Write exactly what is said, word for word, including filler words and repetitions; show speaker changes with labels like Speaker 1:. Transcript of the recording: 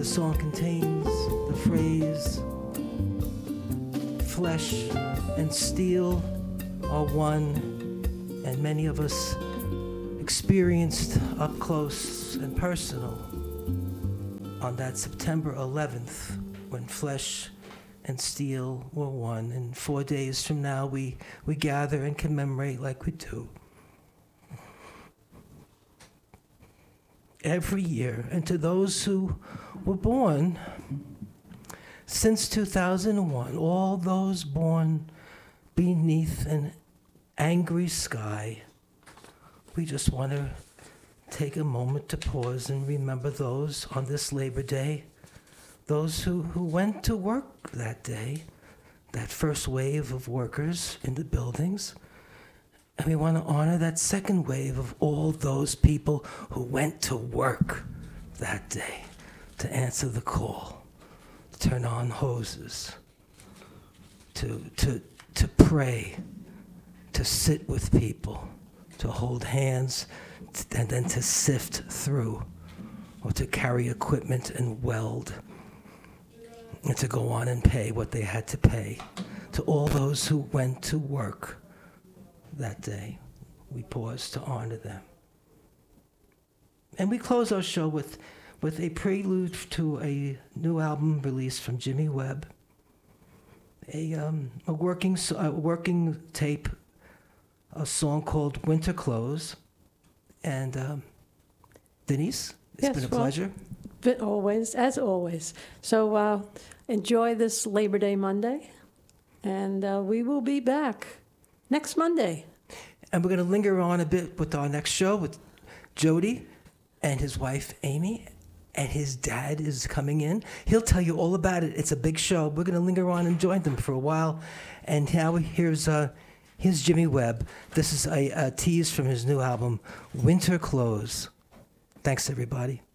Speaker 1: The song contains the phrase, flesh and steel are one, and many of us experienced up close and personal on that September eleventh when flesh and steel were one. And four days from now, we, we gather and commemorate like we do every year. And to those who were born since two thousand one, all those born beneath an angry sky, we just want to take a moment to pause and remember those on this Labor Day, those who, who went to work that day, that first wave of workers in the buildings. And we want to honor that second wave of all those people who went to work that day to answer the call, to turn on hoses, to, to, to pray, to sit with people, to hold hands, and then to sift through, or to carry equipment and weld, and to go on and pay what they had to pay. To all those who went to work that day, we pause to honor them. And we close our show with, with a prelude to a new album release from Jimmy Webb, a, um, a working, a working tape, a song called Winter Clothes. And um, Denise, it's
Speaker 2: yes,
Speaker 1: been a
Speaker 2: well,
Speaker 1: pleasure.
Speaker 2: But always, as always. So uh, enjoy this Labor Day Monday, and uh, we will be back next Monday.
Speaker 1: And we're going to linger on a bit with our next show with Jody and his wife, Amy, and his dad is coming in. He'll tell you all about it. It's a big show. We're going to linger on and join them for a while. And now here's... Uh, Here's Jimmy Webb. This is a, a tease from his new album, Winter Clothes. Thanks, everybody.